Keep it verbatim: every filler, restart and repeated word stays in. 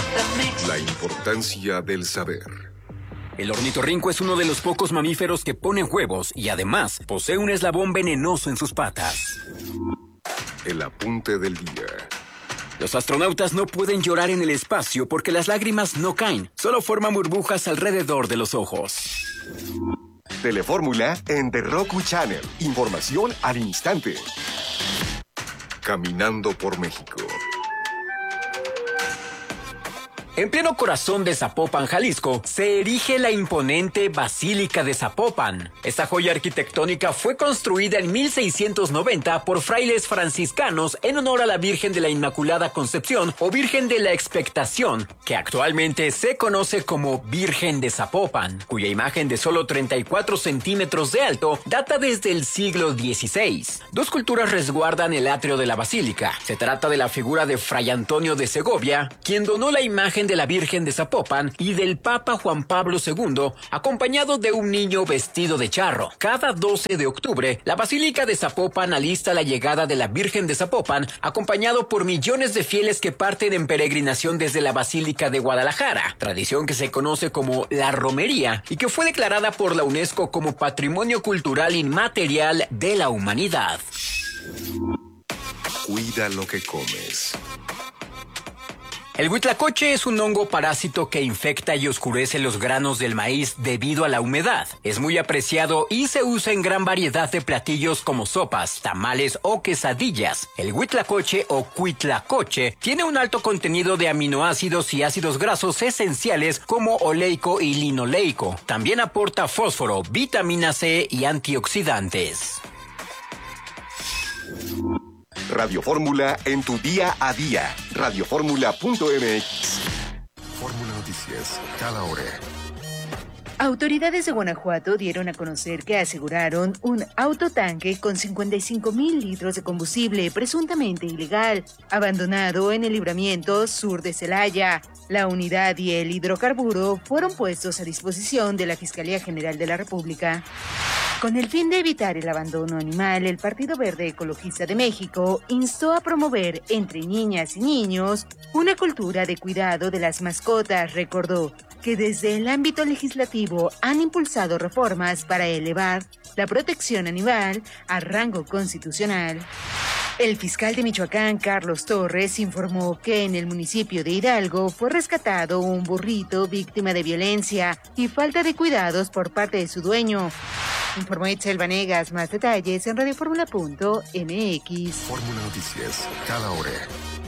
La importancia del saber. El ornitorrinco es uno de los pocos mamíferos que ponen huevos y además posee un eslabón venenoso en sus patas. El apunte del día. Los astronautas no pueden llorar en el espacio porque las lágrimas no caen, solo forman burbujas alrededor de los ojos. Telefórmula en The Roku Channel. Información al instante. Caminando por México. En pleno corazón de Zapopan, Jalisco, se erige la imponente Basílica de Zapopan. Esta joya arquitectónica fue construida en mil seiscientos noventa por frailes franciscanos en honor a la Virgen de la Inmaculada Concepción o Virgen de la Expectación, que actualmente se conoce como Virgen de Zapopan, cuya imagen de solo treinta y cuatro centímetros de alto data desde el siglo dieciséis. Dos culturas resguardan el atrio de la basílica. Se trata de la figura de Fray Antonio de Segovia, quien donó la imagen de la Virgen de Zapopan, y del Papa Juan Pablo segundo, acompañado de un niño vestido de charro. Cada doce de octubre, la Basílica de Zapopan alista la llegada de la Virgen de Zapopan, acompañado por millones de fieles que parten en peregrinación desde la Basílica de Guadalajara, tradición que se conoce como la romería y que fue declarada por la UNESCO como Patrimonio Cultural Inmaterial de la Humanidad. Cuida lo que comes. El huitlacoche es un hongo parásito que infecta y oscurece los granos del maíz debido a la humedad. Es muy apreciado y se usa en gran variedad de platillos como sopas, tamales o quesadillas. El huitlacoche o cuitlacoche tiene un alto contenido de aminoácidos y ácidos grasos esenciales como oleico y linoleico. También aporta fósforo, vitamina C y antioxidantes. Radio Fórmula en tu día a día. Radiofórmula punto m x. Fórmula Noticias, cada hora. Autoridades de Guanajuato dieron a conocer que aseguraron un autotanque con cincuenta y cinco mil litros de combustible presuntamente ilegal, abandonado en el libramiento sur de Celaya. La unidad y el hidrocarburo fueron puestos a disposición de la Fiscalía General de la República. Con el fin de evitar el abandono animal, el Partido Verde Ecologista de México instó a promover entre niñas y niños una cultura de cuidado de las mascotas. Recordó que desde el ámbito legislativo han impulsado reformas para elevar la protección animal a rango constitucional. El fiscal de Michoacán, Carlos Torres, informó que en el municipio de Hidalgo fue rescatado un burrito víctima de violencia y falta de cuidados por parte de su dueño. Informó Itzel Vanegas. Más detalles en radiofórmula punto m x. Fórmula Noticias, cada hora.